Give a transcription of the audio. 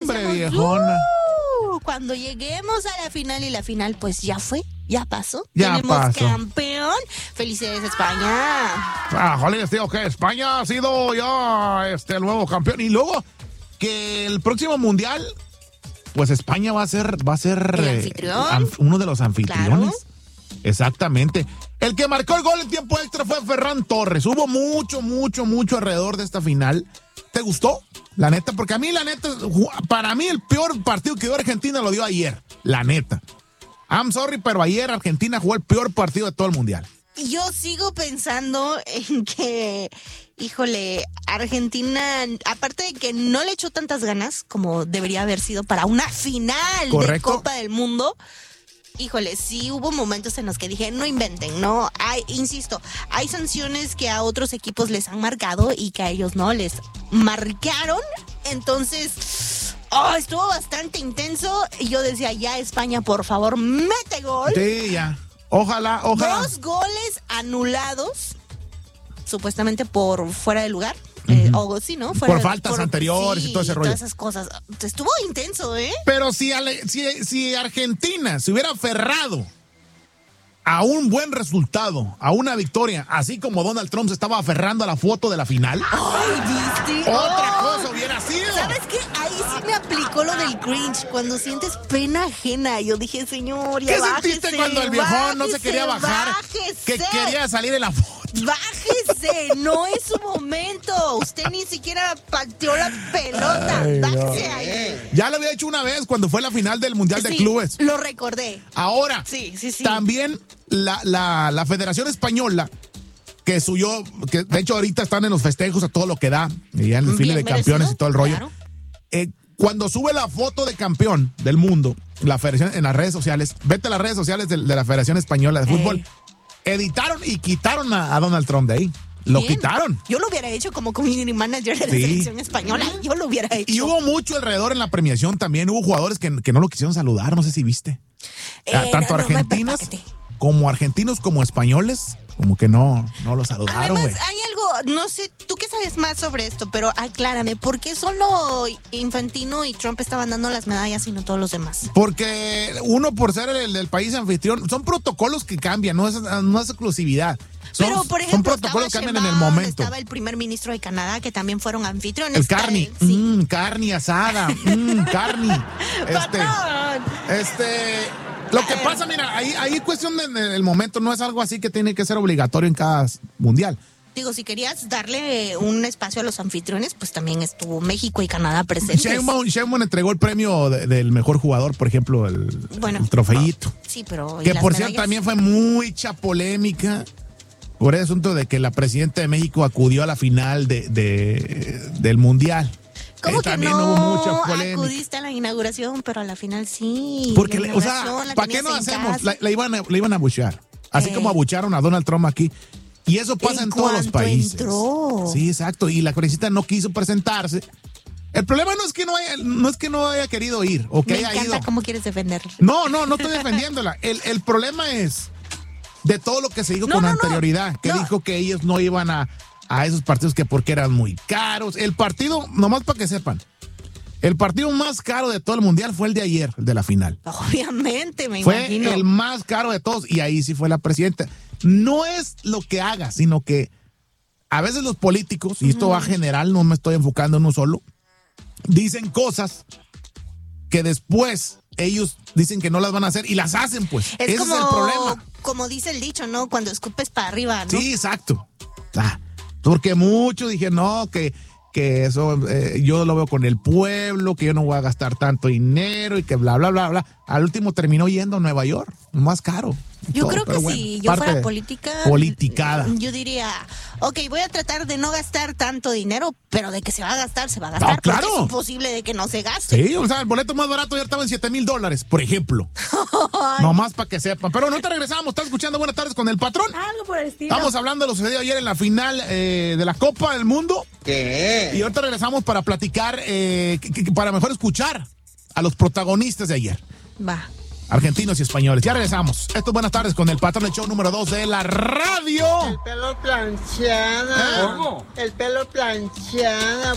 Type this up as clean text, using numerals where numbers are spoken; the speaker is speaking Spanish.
hombre, decíamos, viejona. Cuando lleguemos a la final y la final, pues ya fue, ya pasó. Ya Tenemos pasó. campeón. Felicidades, España. Jolín, tío, que España ha sido ya el nuevo campeón. Y luego que el próximo mundial, pues España va a ser ¿El anfitrión? uno de los anfitriones. Claro. Exactamente. El que marcó el gol en tiempo extra fue Ferran Torres. Hubo mucho alrededor de esta final. ¿Te gustó? La neta, porque a mí, la neta, para mí el peor partido que dio Argentina lo dio ayer. La neta. I'm sorry, pero ayer Argentina jugó el peor partido de todo el mundial. Yo sigo pensando en que, híjole, Argentina, aparte de que no le echó tantas ganas como debería haber sido para una final de Copa del Mundo, híjole, sí hubo momentos en los que dije, no inventen, no, insisto, hay sanciones que a otros equipos les han marcado y que a ellos no les marcaron, entonces... estuvo bastante intenso y yo decía, ya España, por favor, mete gol. Sí, ya. Ojalá. 2 goles anulados, supuestamente por fuera de lugar. O sí, ¿no? Por faltas anteriores y todo ese rollo. Todas esas cosas. Estuvo intenso, ¿eh? Pero si Argentina se hubiera aferrado a un buen resultado, a una victoria, así como Donald Trump se estaba aferrando a la foto de la final. ¡Ay, viste! Otra cosa hubiera sido. ¿Sabes qué? Ahí sí me aplicó lo del cringe, cuando sientes pena ajena. Yo dije, señor, ya ¿Qué bájese, sentiste cuando el viejón no se quería bajar? Bájese. Que quería salir en la foto. Bájese, no es su momento. Usted ni siquiera pateó la pelota. Ay, bájese no. ahí. Ya lo había hecho una vez cuando fue la final del Mundial de Sí, Clubes. lo recordé. Ahora, Sí. también la Federación Española, que subió, que de hecho ahorita están en los festejos a todo lo que da, ya en el desfile de campeones y todo el rollo. Claro. Cuando sube la foto de campeón del mundo, la federación en las redes sociales, vete a las redes sociales de la Federación Española de Fútbol, editaron y quitaron a Donald Trump de ahí. Lo Bien. quitaron. Yo lo hubiera hecho como community manager de la Sí. selección española. Yo lo hubiera hecho. Y hubo mucho alrededor en la premiación también. Hubo jugadores que no lo quisieron saludar, no sé si viste. Tanto argentinas como argentinos como españoles, como que no lo saludaron, güey. Además, hay algo, no sé, tú que sabes más sobre esto, pero aclárame, ¿por qué solo Infantino y Trump estaban dando las medallas y no todos los demás? Porque uno, por ser el del país anfitrión, son protocolos que cambian, no es exclusividad. Pero, por ejemplo, son protocolos que cambian en el Sheinbaum, momento. estaba el primer ministro de Canadá, que también fueron anfitriones. El carne, Sí. carne asada, carne. Patrón. Lo que pasa, mira, ahí cuestión del momento, no es algo así que tiene que ser obligatorio en cada mundial. Digo, si querías darle un espacio a los anfitriones, pues también estuvo México y Canadá presentes. Sheinbaum entregó el premio del mejor jugador, por ejemplo, el trofeito. Sí, pero... Que por cierto también fue mucha polémica por el asunto de que la presidenta de México acudió a la final del mundial. ¿Cómo que también no hubo mucha polémica. acudiste a la inauguración, pero a la final sí? Porque, La o sea, inauguración la ¿para qué tenías no en hacemos? casa. La iban a abuchear. Así como abucharon a Donald Trump aquí. Y eso pasa en todos los países. Entró. Sí, exacto. Y la presidenta no quiso presentarse. El problema no es que no haya querido ir o que Me haya encanta ido. cómo quieres defenderla. No estoy defendiéndola. El problema es de todo lo que se dijo con anterioridad, que dijo que ellos no iban a esos partidos que porque eran muy caros. El partido, nomás para que sepan, el partido más caro de todo el mundial fue el de ayer, el de la final. Obviamente, me imagino. Fue el más caro de todos y ahí sí fue la presidenta. No es lo que haga, sino que a veces los políticos, y esto va general, no me estoy enfocando en uno solo, dicen cosas que después ellos dicen que no las van a hacer y las hacen, pues. Ese es el problema. Como dice el dicho, ¿no? Cuando escupes para arriba, ¿no? Sí, exacto. Porque muchos dijeron, no, que eso yo lo veo con el pueblo, que yo no voy a gastar tanto dinero y que bla, bla, bla, bla. Al último terminó yendo a Nueva York, más caro. Yo todo, creo que bueno, si yo fuera politicada. Yo diría, ok, voy a tratar de no gastar tanto dinero, pero de que se va a gastar, se va a gastar. No, claro. Porque es imposible de que no se gaste. Sí, o sea, el boleto más barato ya estaba en $7,000, por ejemplo. Nomás para que sepan. Pero no te regresamos, estás escuchando Buenas Tardes con el Patrón. Algo por el estilo. Estamos hablando de lo sucedido ayer en la final de la Copa del Mundo. ¿Qué? Y ahorita regresamos para platicar, para mejor escuchar a los protagonistas de ayer. Va. Argentinos y españoles. Ya regresamos. Esto es Buenas Tardes con el Patrón, el show número 2 de la radio. El pelo planchada. ¿Cómo? El pelo planchada.